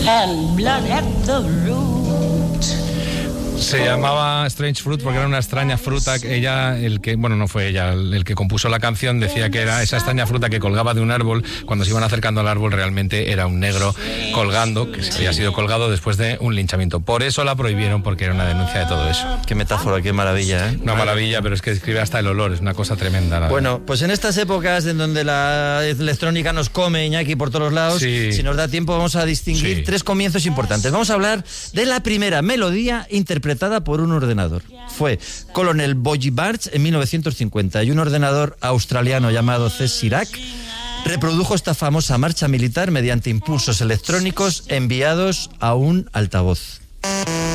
and blood at the root. Se llamaba Strange Fruit porque era una extraña fruta. No fue ella el que compuso la canción, decía que era esa extraña fruta que colgaba de un árbol. Cuando se iban acercando al árbol realmente era un negro colgando, que había sido colgado después de un linchamiento. Por eso la prohibieron, porque era una denuncia de todo eso. Qué metáfora, qué maravilla, ¿eh? Una maravilla, pero es que describe hasta el olor, es una cosa tremenda. Bueno, pues en estas épocas en donde la electrónica nos come, Iñaki, por todos lados, sí. Si nos da tiempo vamos a distinguir tres comienzos importantes. Vamos a hablar de la primera melodía interpretada por un ordenador. Fue Colonel Bobby Barnes en 1950 y un ordenador australiano llamado CSIRAC reprodujo esta famosa marcha militar mediante impulsos electrónicos enviados a un altavoz.